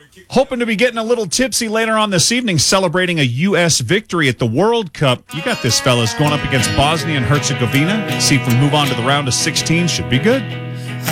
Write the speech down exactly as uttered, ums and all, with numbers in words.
Hoping to be getting a little tipsy later on this evening, celebrating a U S victory at the World Cup. You got this, fellas, going up against Bosnia and Herzegovina. See if we move on to the round of sixteen. Should be good.